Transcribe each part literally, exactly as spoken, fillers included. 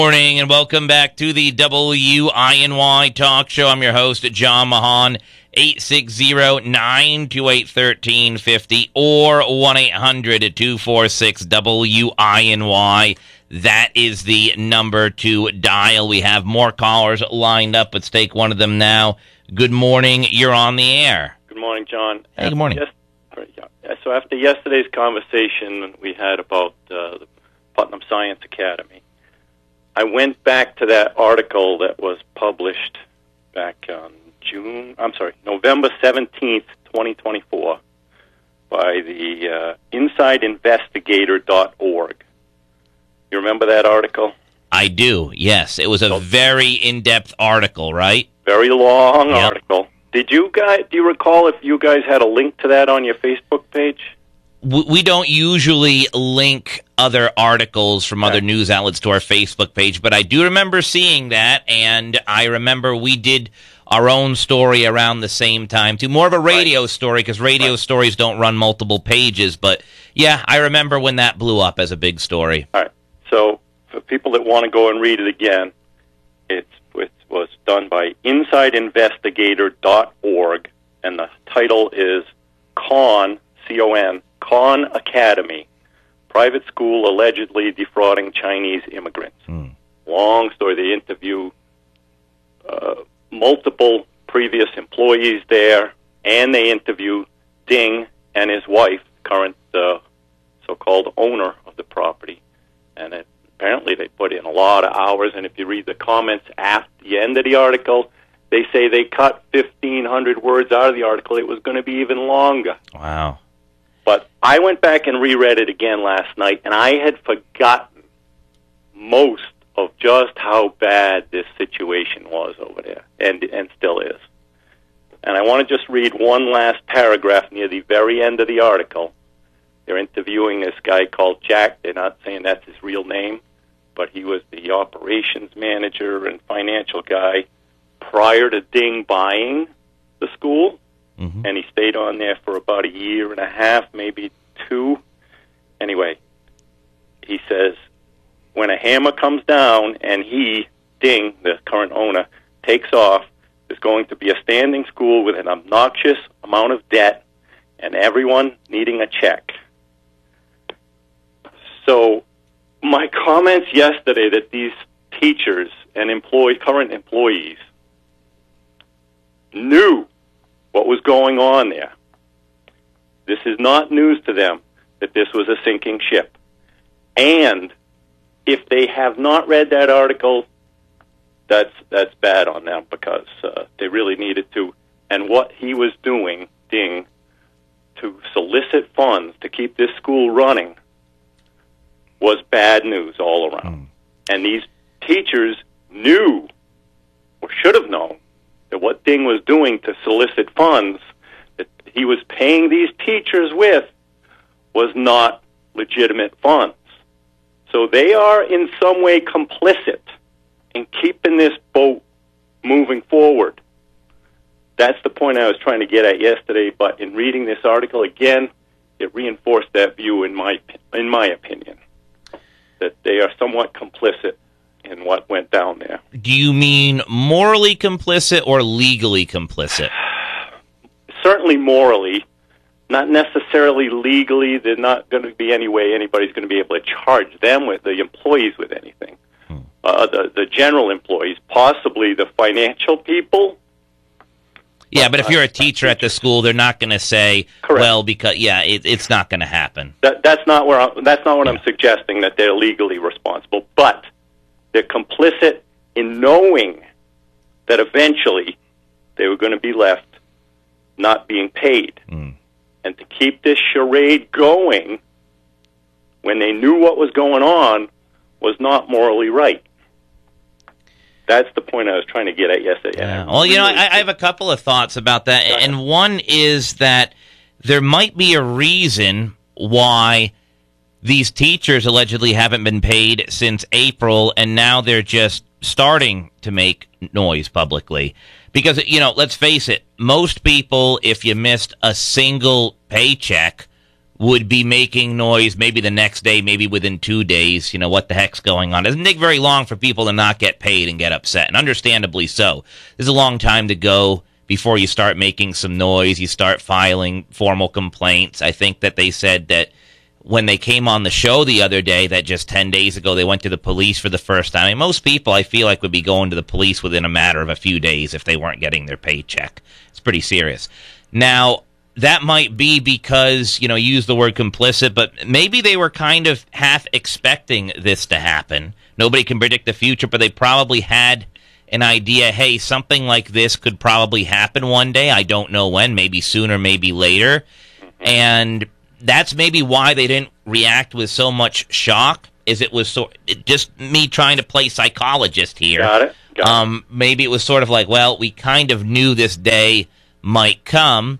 Morning and welcome back to the W I N Y Talk Show. I'm your host, John Mahan. eight six zero, nine two eight, one three five zero or one eight hundred, two four six, W I N Y. That is the number to dial. We have more callers lined up. Let's take one of them now. Good morning. You're on the air. Good morning, John. Hey, good morning. Yes, so after yesterday's conversation we had about uh, the Putnam Science Academy, I went back to that article that was published back on June, I'm sorry, November seventeenth, twenty twenty-four by the uh, inside investigator dot org. You remember that article? I do, yes. It was a very in-depth article, right? Very long Yep. article. Did you guys, do you recall if you guys had a link to that on your Facebook page? We don't usually link other articles from other news outlets to our Facebook page, but I do remember seeing that, and I remember we did our own story around the same time, too. More of a radio right. story, because radio right. stories don't run multiple pages, but yeah, I remember when that blew up as a big story. All right. So for people that want to go and read it again, it's, it was done by inside investigator dot org, and the title is Khan, C O N, Khan Academy, private school allegedly defrauding Chinese immigrants. Mm. Long story. They interview uh, multiple previous employees there, and they interview Ding and his wife, current uh, so-called owner of the property. And it, apparently they put in a lot of hours, and if you read the comments at the end of the article, they say they cut fifteen hundred words out of the article. It was going to be even longer. Wow. But I went back and reread it again last night, and I had forgotten most of just how bad this situation was over there, and and still is. And I want to just read one last paragraph near the very end of the article. They're interviewing this guy called Jack. They're not saying that's his real name, but he was the operations manager and financial guy prior to Ding buying the school. Mm-hmm. And he stayed on there for about a year and a half, maybe two. Anyway, he says, when a hammer comes down and he, Ding, the current owner, takes off, there's going to be a standing school with an obnoxious amount of debt and everyone needing a check. So my comments yesterday that these teachers and employee, current employees knew what was going on there. This is not news to them that this was a sinking ship. And if they have not read that article, that's that's bad on them, because uh, they really needed to. And what he was doing, Ding, to solicit funds to keep this school running was bad news all around. Mm. And these teachers knew, or should have known, that what Ding was doing to solicit funds that he was paying these teachers with was not legitimate funds. So they are in some way complicit in keeping this boat moving forward. That's the point I was trying to get at yesterday, but in reading this article again, it reinforced that view in my in my opinion, that they are somewhat complicit in what went down there. Do you mean morally complicit or legally complicit? Certainly morally, not necessarily legally. There's not going to be any way anybody's going to be able to charge them with, the employees, with anything. Hmm. Uh, the, the general employees, possibly the financial people. Yeah, but if you're a teacher at the school, they're not going to say, Correct. well, because, yeah, it, it's not going to happen. That, that's not where I'm, that's not what yeah. I'm suggesting, that they're legally responsible. But they're complicit in knowing that eventually they were going to be left not being paid. Mm. And to keep this charade going when they knew what was going on was not morally right. That's the point I was trying to get at yesterday. Yeah. Well, you know, I, I have a couple of thoughts about that. And one is that there might be a reason why these teachers allegedly haven't been paid since April, and now they're just starting to make noise publicly. Because, you know, let's face it, most people, if you missed a single paycheck, would be making noise maybe the next day, maybe within two days. You know, what the heck's going on? It doesn't take very long for people to not get paid and get upset, and understandably so. There's a long time to go before you start making some noise, you start filing formal complaints. I think that they said that when they came on the show the other day, that just ten days ago they went to the police for the first time. I mean, most people, I feel like, would be going to the police within a matter of a few days if they weren't getting their paycheck. It's pretty serious. Now, that might be because, you know, you use the word complicit, but maybe they were kind of half expecting this to happen. Nobody can predict the future, but they probably had an idea, hey, something like this could probably happen one day. I don't know when, maybe sooner, maybe later. And that's maybe why they didn't react with so much shock, is it was so, it, just me trying to play psychologist here. Got it. Got um, it. Maybe it was sort of like, well, we kind of knew this day might come,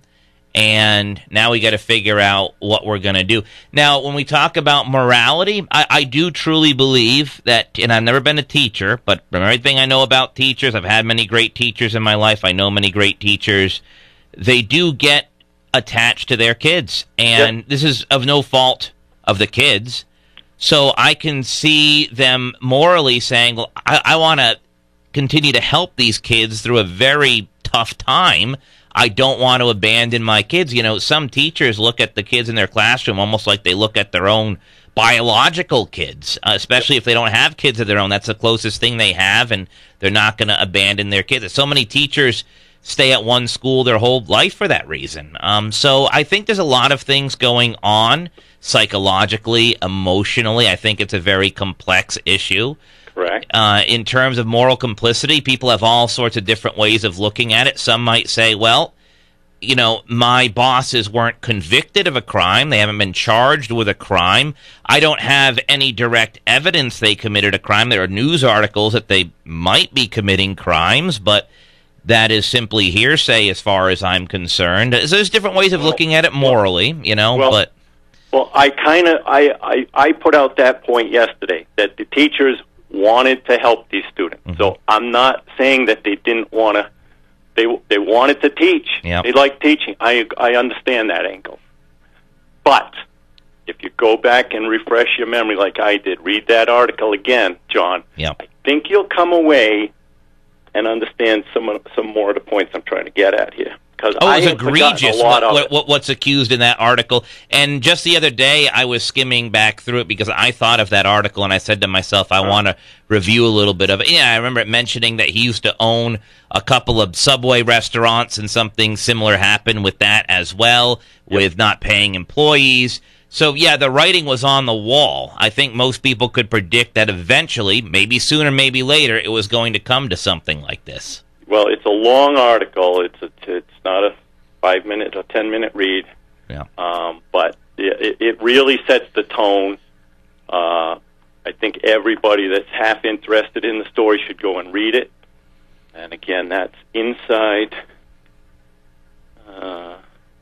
and now we got to figure out what we're going to do. Now, when we talk about morality, I, I do truly believe that, and I've never been a teacher, but from everything I know about teachers, I've had many great teachers in my life. I know many great teachers. They do get attached to their kids, and yep. This is of no fault of the kids. So I can see them morally saying, well, I, I want to continue to help these kids through a very tough time. I don't want to abandon my kids. You know, some teachers look at the kids in their classroom almost like they look at their own biological kids, uh, especially if they don't have kids of their own. That's the closest thing they have, and they're not going to abandon their kids. So many teachers stay at one school their whole life for that reason. Um, so I think there's a lot of things going on psychologically, emotionally. I think it's a very complex issue. Correct. Uh, in terms of moral complicity, people have all sorts of different ways of looking at it. Some might say, well, you know, my bosses weren't convicted of a crime. They haven't been charged with a crime. I don't have any direct evidence they committed a crime. There are news articles that they might be committing crimes, but that is simply hearsay as far as I'm concerned. So there's different ways of looking at it morally, you know, well, but... Well, I kind of, I, I, I put out that point yesterday, that the teachers wanted to help these students. Mm-hmm. So I'm not saying that they didn't want to, they they wanted to teach. Yep. They like teaching. I, I understand that angle. But if you go back and refresh your memory like I did, read that article again, John, yep. I think you'll come away and understand some of, some more of the points I'm trying to get at here. Oh, it was egregious what, what, what, what's accused in that article. And just the other day, I was skimming back through it because I thought of that article, and I said to myself, I uh-huh. want to review a little bit of it. Yeah, I remember it mentioning that he used to own a couple of Subway restaurants, and something similar happened with that as well, yep. with not paying employees. So, yeah, the writing was on the wall. I think most people could predict that eventually, maybe sooner, maybe later, it was going to come to something like this. Well, it's a long article. It's a, it's not a five minute or ten minute read. Yeah. Um, but it, it really sets the tone. Uh, I think everybody that's half interested in the story should go and read it. And again, that's inside uh,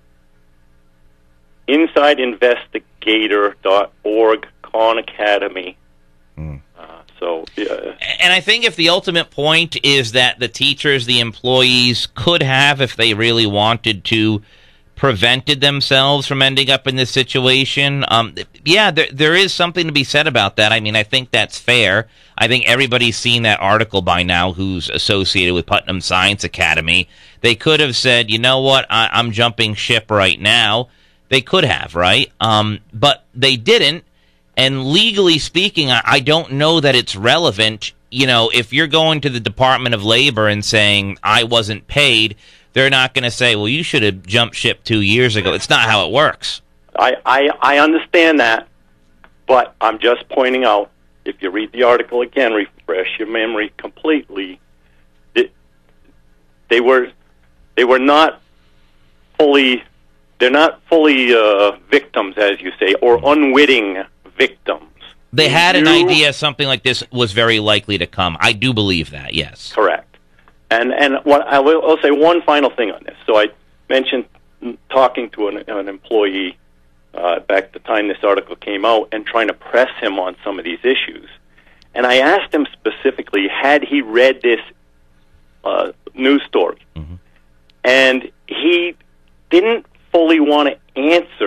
inside investigator dot org, Khan Academy. Mm. So, yeah. And I think if the ultimate point is that the teachers, the employees, could have, if they really wanted to, prevented themselves from ending up in this situation, um, yeah, there, there is something to be said about that. I mean, I think that's fair. I think everybody's seen that article by now who's associated with Putnam Science Academy. They could have said, you know what, I, I'm jumping ship right now. They could have, right? Um, but they didn't. And legally speaking, I don't know that it's relevant. You know, if you're going to the Department of Labor and saying, I wasn't paid, they're not going to say, well, you should have jumped ship two years ago. It's not how it works. I, I, I understand that, but I'm just pointing out, if you read the article again, refresh your memory completely, it, they were they were not fully, they're not fully uh, victims, as you say, or unwitting victims. They had an idea something like this was very likely to come. I do believe that, yes. Correct. And and what I will I'll say one final thing on this. So I mentioned talking to an, an employee uh, back at the time this article came out and trying to press him on some of these issues. And I asked him specifically, had he read this uh, news story? Mm-hmm. And he didn't fully want to answer.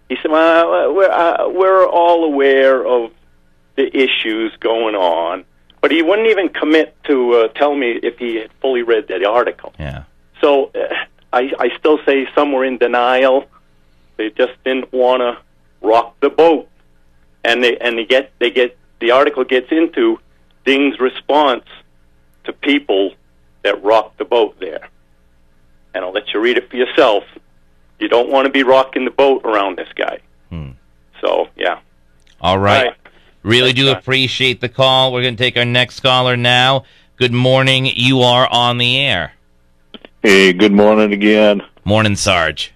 He said, well, we're, uh, we're all aware of the issues going on, but he wouldn't even commit to uh, tell me if he had fully read that article. Yeah. So uh, I, I still say some were in denial. They just didn't want to rock the boat, and they and they get they get the article gets into Ding's response to people that rocked the boat there, and I'll let you read it for yourself. You don't want to be rocking the boat around this guy. Hmm. So yeah. All right. All right. Really Thanks, do John. appreciate the call. We're going to take our next caller now. Good morning. You are on the air. Hey, good morning again. Morning, Sarge.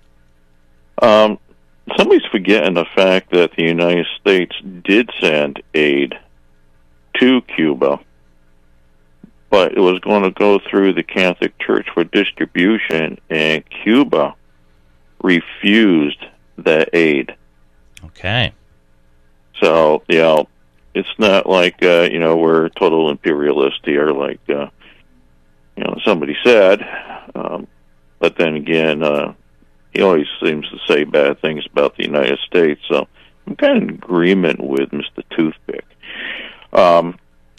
Um, somebody's forgetting the fact that the United States did send aid to Cuba, but it was going to go through the Catholic Church for distribution, and Cuba refused that aid. Okay. So, you know, it's not like, uh, you know, we're total imperialist here, like, uh, you know, somebody said. Um, but then again, uh, he always seems to say bad things about the United States, so I'm kind of in agreement with Mister Toothpick. Um,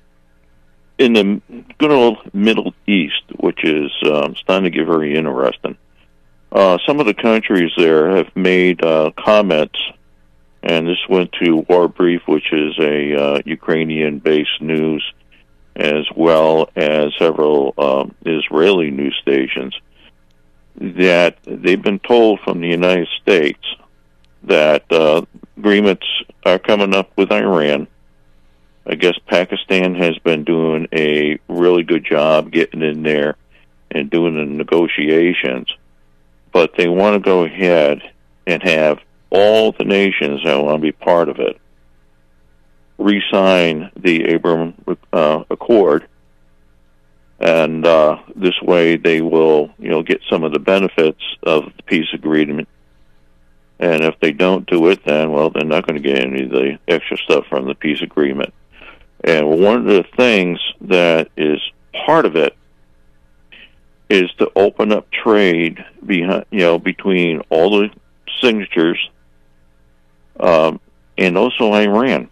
in the good old Middle East, which is um, starting to get very interesting, uh, some of the countries there have made uh, comments, and this went to War Brief, which is a uh, Ukrainian-based news, as well as several um, Israeli news stations, that they've been told from the United States that uh, agreements are coming up with Iran. I guess Pakistan has been doing a really good job getting in there and doing the negotiations, but they want to go ahead and have all the nations that want to be part of it re-sign the Abraham uh, Accord, and uh, this way they will, you know, get some of the benefits of the peace agreement. And if they don't do it, then, well, they're not going to get any of the extra stuff from the peace agreement. And one of the things that is part of it is to open up trade behind, you know, between all the signatures, um, and also Iran.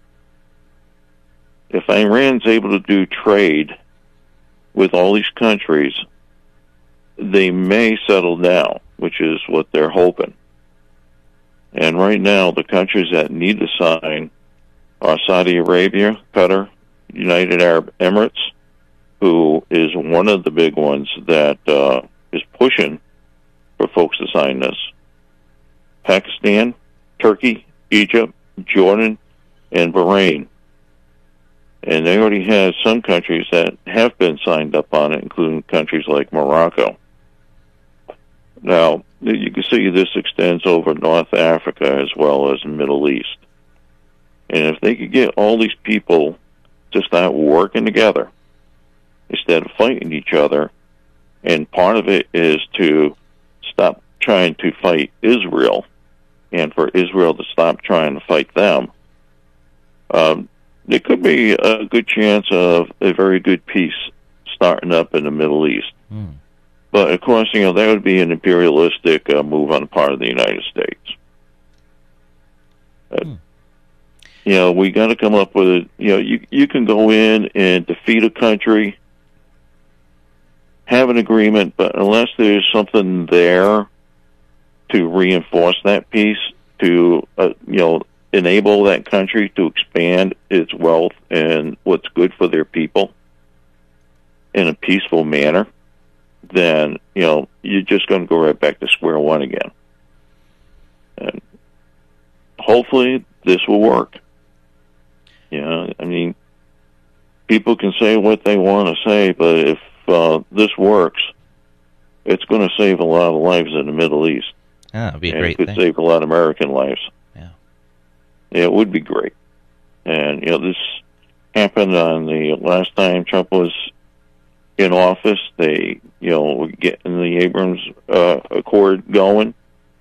If Iran's able to do trade with all these countries, they may settle down, which is what they're hoping. And right now, the countries that need to sign are Saudi Arabia, Qatar, United Arab Emirates, who is one of the big ones that uh, is pushing for folks to sign this. Pakistan, Turkey, Egypt, Jordan, and Bahrain. And they already have some countries that have been signed up on it, including countries like Morocco. Now, you can see this extends over North Africa as well as the Middle East. And if they could get all these people to start working together instead of fighting each other, and part of it is to stop trying to fight Israel, and for Israel to stop trying to fight them, um, there could be a good chance of a very good peace starting up in the Middle East. Mm. But, of course, you know, that would be an imperialistic uh, move on the part of the United States. Uh, mm. You know, we got to come up with a, you know, you, you can go in and defeat a country, have an agreement, but unless there's something there to reinforce that peace, to, uh, you know, enable that country to expand its wealth and what's good for their people in a peaceful manner, then, you know, you're just going to go right back to square one again. And hopefully this will work. You know, I mean, people can say what they want to say, but if uh, this works, it's going to save a lot of lives in the Middle East. Yeah, it'd be a and great it could thing. save a lot of American lives. Yeah. Yeah, it would be great. And, you know, this happened on the last time Trump was in office. They, you know, were getting the Abrams uh, Accord going,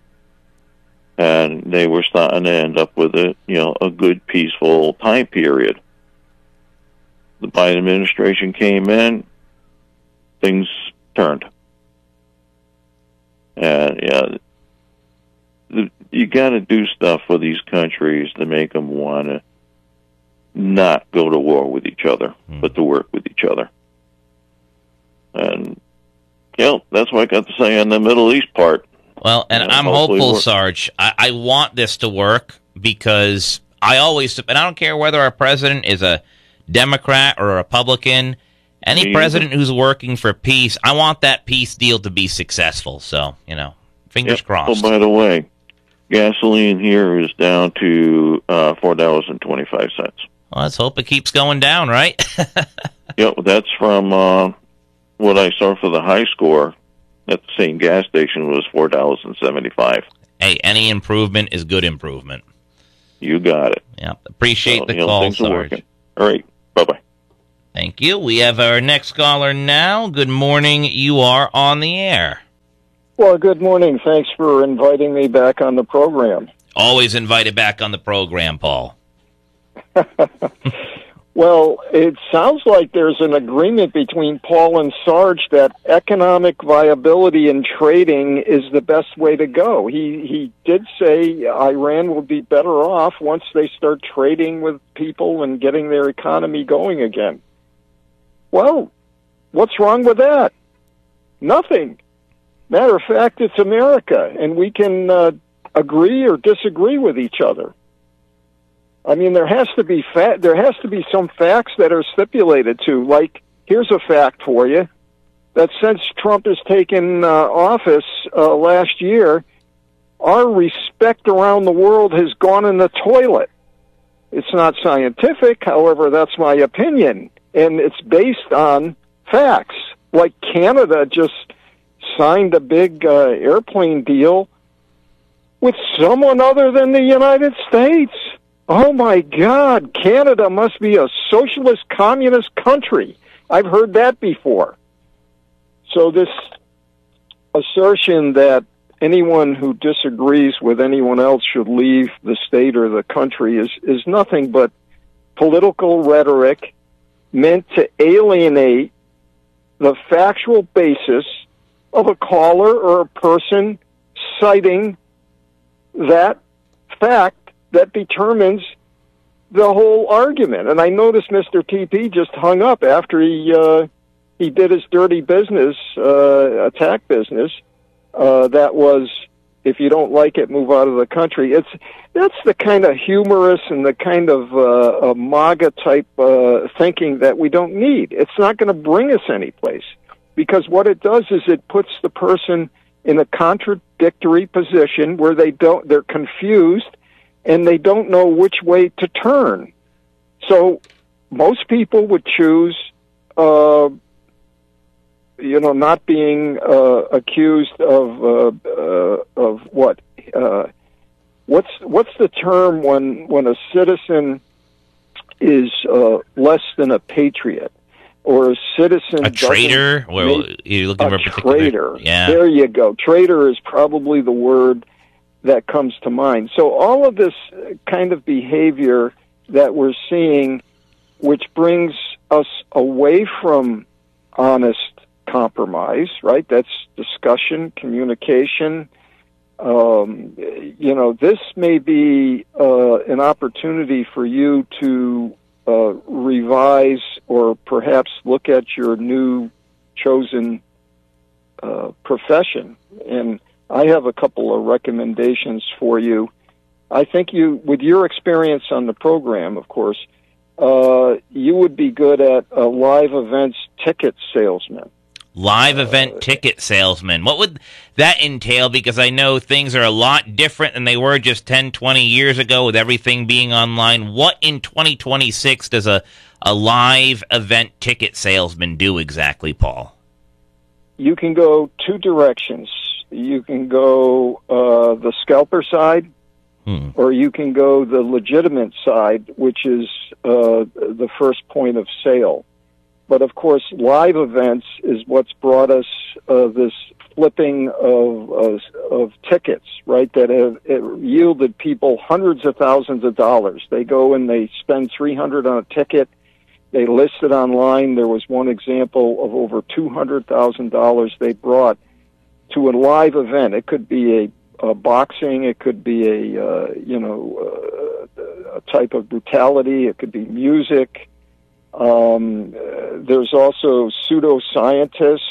and they were starting to end up with a, you know, a good, peaceful time period. The Biden administration came in, things turned. And, yeah, the you got to do stuff for these countries to make them want to not go to war with each other, mm. but to work with each other. And, you know, that's what I got to say on the Middle East part. Well, and you know, I'm hopeful, work. Sarge. I, I want this to work because I always, and I don't care whether our president is a Democrat or a Republican, any Me president either. who's working for peace, I want that peace deal to be successful. So, you know, fingers yep. crossed. Oh, by the way, gasoline here is down to uh, four dollars and twenty-five cents. Well, let's hope it keeps going down, right? Yep, that's from uh, what I saw for the high score at the same gas station was four dollars and seventy-five cents. Hey, any improvement is good improvement. You got it. Yeah, appreciate so, the you know, call, things are Sarge. working. All right, bye-bye. Thank you. We have our next caller now. Good morning. You are on the air. Well, good morning. Thanks for inviting me back on the program. Always invited back on the program, Paul. Well, it sounds like there's an agreement between Paul and Sarge that economic viability in trading is the best way to go. He he did say Iran will be better off once they start trading with people and getting their economy going again. Well, what's wrong with that? Nothing. Matter of fact, it's America, and we can uh, agree or disagree with each other. I mean, there has to be fa- there has to be some facts that are stipulated to. Like, here's a fact for you: that since Trump has taken uh, office uh, last year, our respect around the world has gone in the toilet. It's not scientific, however, that's my opinion, and it's based on facts. Like Canada just signed a big uh, airplane deal with someone other than the United States. Oh, my God, Canada must be a socialist, communist country. I've heard that before. So this assertion that anyone who disagrees with anyone else should leave the state or the country is, is nothing but political rhetoric meant to alienate the factual basis of a caller or a person citing that fact that determines the whole argument. And I noticed Mister T P just hung up after he uh, he did his dirty business, uh, attack business. Uh, that was, if you don't like it, move out of the country. It's that's the kind of humorous and the kind of uh, MAGA type uh, thinking that we don't need. It's not going to bring us anyplace, because what it does is it puts the person in a contradictory position where they don't, they're confused, and they don't know which way to turn. So most people would choose, uh, you know, not being uh, accused of uh, uh, of what? Uh, what's what's the term when when a citizen is uh, less than a patriot, or a citizen a traitor? Well, you're looking for a particular traitor. Yeah, there you go. Traitor is probably the word that comes to mind. So all of this kind of behavior that we're seeing, which brings us away from honest compromise, right? That's discussion, communication. Um, you know, this may be uh, an opportunity for you to uh, revise or perhaps look at your new chosen uh, profession. And I have a couple of recommendations for you. I think you, with your experience on the program, of course, uh, you would be good at a live events ticket salesman. Live event uh, ticket salesman. What would that entail? Because I know things are a lot different than they were just ten, twenty years ago with everything being online. What in twenty twenty-six does a, a live event ticket salesman do exactly, Paul? You can go two directions. You can go uh, the scalper side, hmm. or you can go the legitimate side, which is uh, the first point of sale. But, of course, live events is what's brought us uh, this flipping of, of of tickets, right, that have it yielded people hundreds of thousands of dollars. They go and they spend three hundred dollars on a ticket. They list it online. There was one example of over two hundred thousand dollars they brought to a live event. It could be a, uh, boxing. It could be a uh, you know uh, a type of brutality. It could be music. Um, uh, there's also pseudoscientists.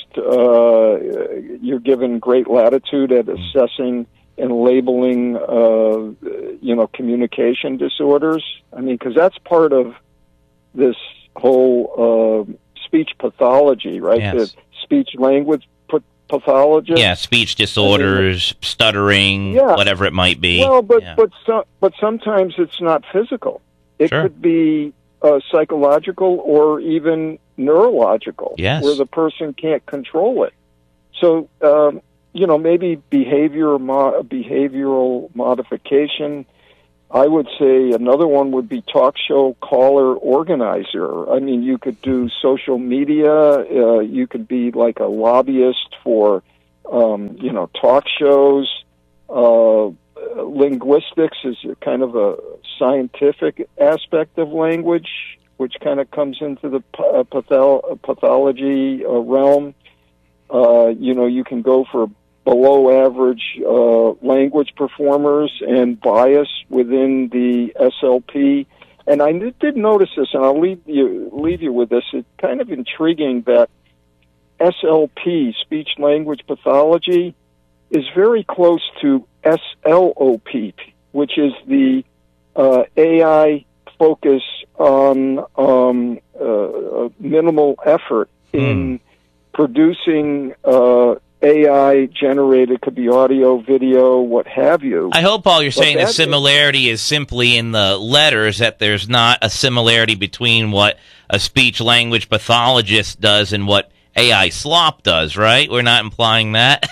Uh, you're given great latitude at assessing and labeling, uh, you know, communication disorders. I mean, because that's part of this whole uh, speech pathology, right? Yes. The speech language pathologist. Yeah, speech disorders, I mean, stuttering, yeah. whatever it might be. Well, but yeah. but so, but sometimes it's not physical. It Sure. could be uh, psychological or even neurological, Yes. where the person can't control it. So, um, you know, maybe behavior mo- behavioral modification. I would say another one would be talk show caller organizer. I mean, you could do social media. Uh, you could be like a lobbyist for, um, you know, talk shows. Uh, linguistics is a kind of a scientific aspect of language, which kind of comes into the uh, patho- pathology uh, realm. Uh, you know, you can go for below average uh, language performers and bias within the S L P. And I did notice this, and I'll leave you, leave you with this. It's kind of intriguing that S L P, speech language pathology, is very close to S L O P, which is the uh, A I focus on um, uh, minimal effort in mm. producing uh, A I-generated, could be audio, video, what have you. I hope, Paul, you're but saying the similarity is simply in the letters, that there's not a similarity between what a speech-language pathologist does and what A I slop does, right? We're not implying that?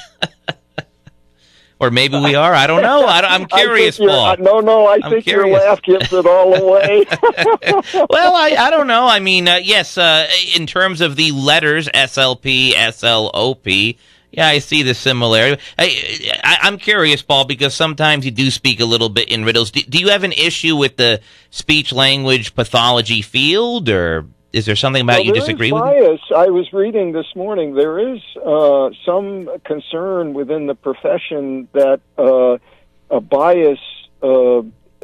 Or maybe we are. I don't know. I don't, I'm curious, Paul. Uh, no, no, I I'm think curious. Your laugh gives it all away. Well, I, I don't know. I mean, uh, yes, uh, in terms of the letters, S L P, S L O P, yeah, I see the similarity. I, I, I'm curious, Paul, because sometimes you do speak a little bit in riddles. Do, do you have an issue with the speech-language pathology field, or is there something about well, you disagree with? Bias. I was reading this morning. There is uh, some concern within the profession that uh, a bias uh,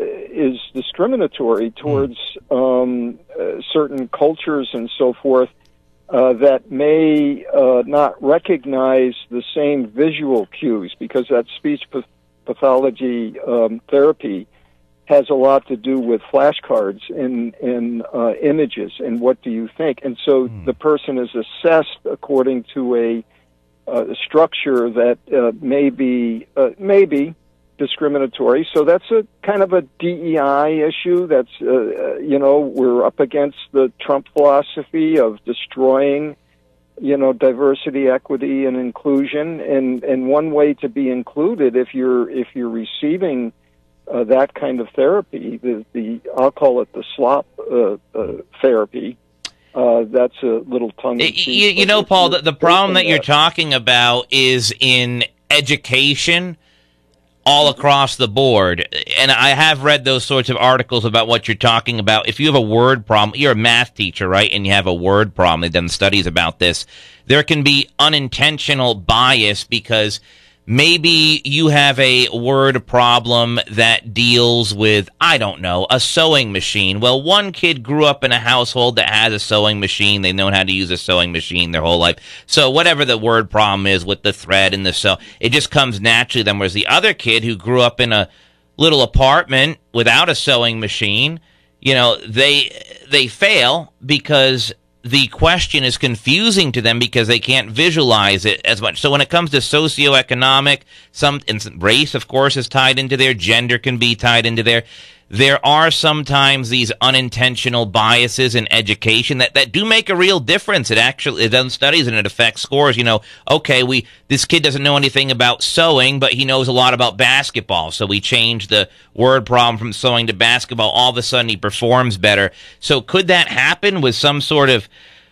is discriminatory towards um, uh, certain cultures and so forth. Uh, that may uh, not recognize the same visual cues, because that speech path- pathology um, therapy has a lot to do with flashcards and, and uh, images and what do you think. And so mm. the person is assessed according to a, uh, a structure that uh, may be, uh, may be discriminatory. So that's a kind of a D E I issue. That's, uh, you know, we're up against the Trump philosophy of destroying, you know, diversity, equity, and inclusion. And, and one way to be included, if you're, if you're receiving uh, that kind of therapy, the, the, I'll call it the slop uh, uh, therapy. Uh, that's a little tongue in cheek. You, you know, Paul, the, the problem that you're talking about is in education all across the board. And I have read those sorts of articles about what you're talking about. If you have a word problem, you're a math teacher, right? And you have a word problem. They've done studies about this. There can be unintentional bias because maybe you have a word problem that deals with, I don't know, a sewing machine. Well, one kid grew up in a household that has a sewing machine. They've known how to use a sewing machine their whole life. So whatever the word problem is with the thread and the sew, it just comes naturally to them. Whereas the other kid who grew up in a little apartment without a sewing machine, you know, they they fail because the question is confusing to them because they can't visualize it as much. So when it comes to socioeconomic, some and race, of course, is tied into there. Gender can be tied into there. There are sometimes these unintentional biases in education that, that do make a real difference. It actually, it does studies and it affects scores. You know, okay, we, this kid doesn't know anything about sewing, but he knows a lot about basketball. So we change the word problem from sewing to basketball. All of a sudden he performs better. So could that happen with some sort of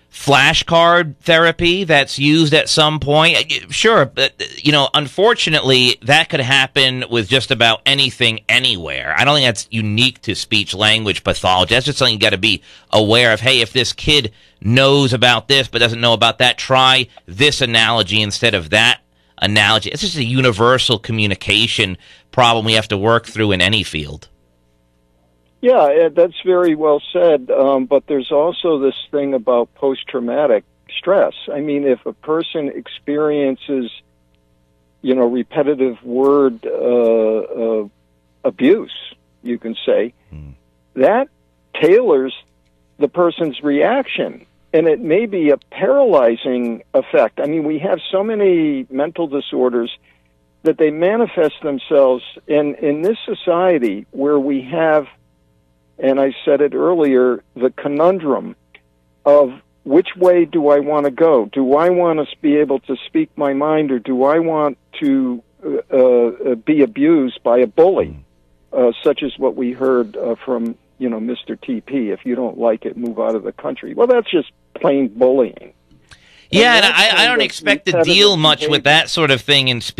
flashcard therapy that's used at some point? Sure, but, you know, unfortunately, that could happen with just about anything anywhere. I don't think that's unique to speech-language pathology. That's just something you got to be aware of. Hey, if this kid knows about this but doesn't know about that, try this analogy instead of that analogy. It's just a universal communication problem we have to work through in any field. Yeah, that's very well said. Um, but there's also this thing about post-traumatic stress. I mean, if a person experiences, you know, repetitive word uh, uh, abuse, you can say, mm. that tailors the person's reaction. And it may be a paralyzing effect. I mean, we have so many mental disorders that they manifest themselves in, in this society where we have, and I said it earlier, the conundrum of which way do I want to go? Do I want to be able to speak my mind, or do I want to uh, uh, be abused by a bully, uh, such as what we heard uh, from, you know, Mister T P? If you don't like it, move out of the country. Well, that's just plain bullying. Yeah, and, and I, I don't expect to deal much behavior. with that sort of thing in speech.